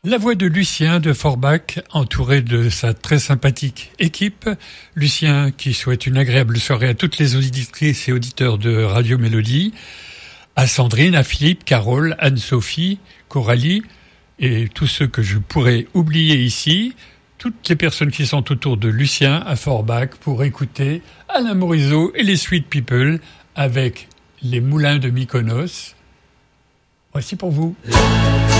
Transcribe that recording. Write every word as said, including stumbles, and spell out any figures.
La voix de Lucien de Forbach, entouré de sa très sympathique équipe. Lucien qui souhaite une agréable soirée à toutes les auditrices et auditeurs de Radio Mélodie, à Sandrine, à Philippe, Carole, Anne-Sophie, Coralie et tous ceux que je pourrais oublier ici, toutes les personnes qui sont autour de Lucien à Forbach pour écouter Alain Morisot et les Sweet People avec les Moulins de Mykonos. Voici pour vous.